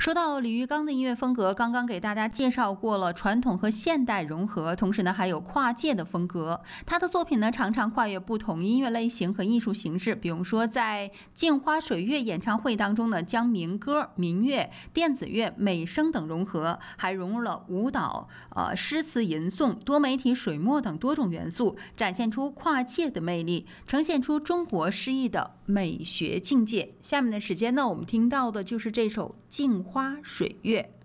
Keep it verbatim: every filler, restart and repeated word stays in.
说到李玉刚的音乐风格，刚刚给大家介绍过了传统和现代融合，同时呢还有跨界的风格。他的作品呢常常跨越不同音乐类型和艺术形式，比如说在镜花水月演唱会当中呢，将民歌、民乐、电子乐、美声等融合，还融入了舞蹈、呃诗词吟诵、多媒体水墨等多种元素，展现出跨界的魅力，呈现出中国诗意的美学境界。下面的时间呢，我们听到的就是这首《镜花水月》。